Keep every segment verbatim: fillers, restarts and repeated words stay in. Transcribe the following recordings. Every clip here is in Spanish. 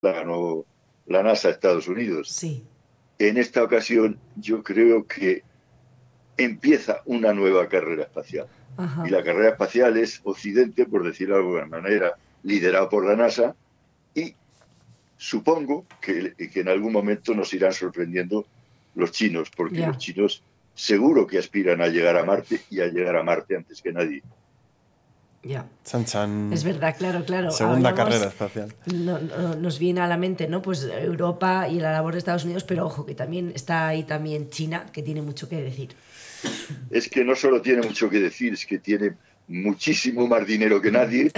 la ganó la NASA a Estados Unidos. Sí. En esta ocasión yo creo que empieza una nueva carrera espacial. Ajá. Y la carrera espacial es Occidente, por decirlo de alguna manera, liderado por la NASA, y supongo que, que en algún momento nos irán sorprendiendo los chinos, porque Ya. los chinos seguro que aspiran a llegar a Marte y a llegar a Marte antes que nadie. Ya. Chan, chan. Es verdad, claro, claro. Segunda Hablamos, carrera espacial. No, no, nos viene a la mente, ¿no? Pues Europa y la labor de Estados Unidos, pero ojo, que también está ahí también China, que tiene mucho que decir. Es que no solo tiene mucho que decir, es que tiene muchísimo más dinero que nadie,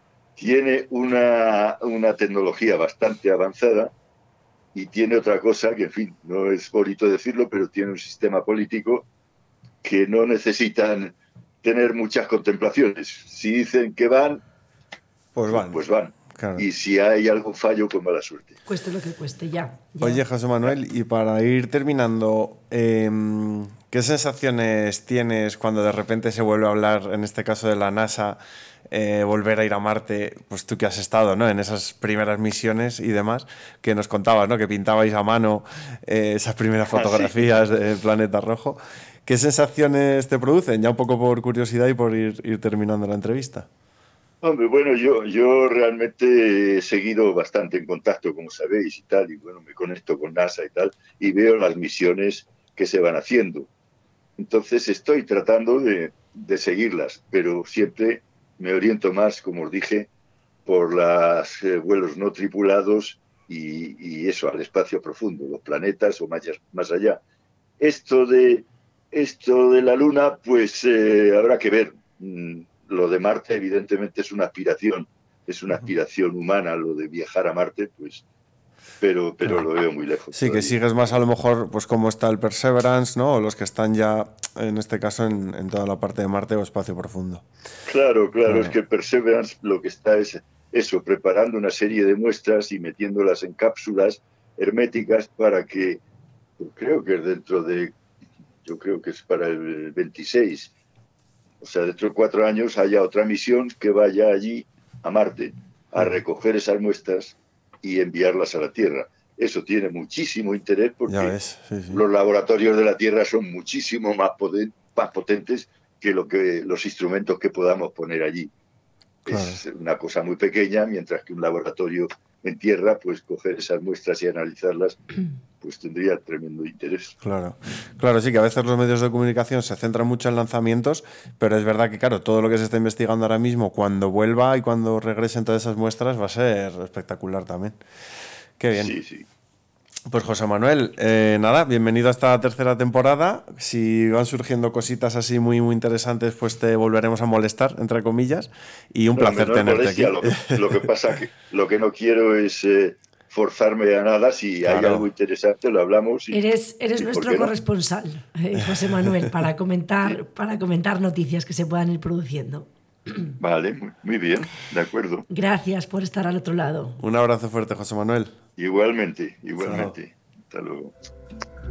tiene una, una tecnología bastante avanzada y tiene otra cosa que, en fin, no es bonito decirlo, pero tiene un sistema político que no necesitan tener muchas contemplaciones. Si dicen que van, pues van. Pues van. Claro. Y si hay algún fallo, pues mala suerte. Cueste lo que cueste, ya. ya. Oye, José Manuel, y para ir terminando, eh, ¿qué sensaciones tienes cuando de repente se vuelve a hablar, en este caso de la NASA, eh, volver a ir a Marte? Pues tú que has estado, ¿no?, en esas primeras misiones y demás, que nos contabas, ¿no?, que pintabais a mano eh, esas primeras fotografías ah, sí. del planeta rojo. ¿Qué sensaciones te producen? Ya un poco por curiosidad y por ir, ir terminando la entrevista. Hombre, bueno, yo, yo realmente he seguido bastante en contacto, como sabéis, y tal, y bueno, me conecto con NASA y tal, y veo las misiones que se van haciendo. Entonces estoy tratando de, de seguirlas, pero siempre me oriento más, como os dije, por los eh, vuelos no tripulados y, y eso, al espacio profundo, los planetas o más, más allá. Esto de, esto de la Luna, pues eh, habrá que ver. Mm, Lo de Marte, evidentemente, es una aspiración, es una aspiración humana, lo de viajar a Marte, pues, pero, pero claro. lo veo muy lejos. Sí, todavía. Que sigues más a lo mejor, pues como está el Perseverance, ¿no? O los que están ya, en este caso, en, en toda la parte de Marte o espacio profundo. Claro, claro, claro, es que el Perseverance lo que está es eso, preparando una serie de muestras y metiéndolas en cápsulas herméticas para que, pues creo que es dentro de, yo creo que es para el veintiséis, o sea, dentro de cuatro años haya otra misión que vaya allí a Marte a recoger esas muestras y enviarlas a la Tierra. Eso tiene muchísimo interés porque ves, sí, sí. los laboratorios de la Tierra son muchísimo más, poten- más potentes que, lo que los instrumentos que podamos poner allí. Claro. Es una cosa muy pequeña, mientras que un laboratorio en Tierra, pues coger esas muestras y analizarlas, pues tendría tremendo interés. Claro, claro, sí, que a veces los medios de comunicación se centran mucho en lanzamientos, pero es verdad que, claro, todo lo que se está investigando ahora mismo, cuando vuelva y cuando regresen todas esas muestras, va a ser espectacular también. Qué bien. Sí, sí. Pues José Manuel, eh, nada, bienvenido a esta tercera temporada. Si van surgiendo cositas así muy muy interesantes, pues te volveremos a molestar, entre comillas, y un no, placer no tenerte molestia, aquí. Lo que, lo que pasa que lo que no quiero es eh, forzarme a nada. Si claro. hay algo interesante, lo hablamos. Y, eres eres y nuestro corresponsal, no? eh, José Manuel, para comentar, sí. para comentar noticias que se puedan ir produciendo. Vale, muy, muy bien, de acuerdo. Gracias por estar al otro lado. Un abrazo fuerte, José Manuel. Igualmente, igualmente. Chao. Hasta luego.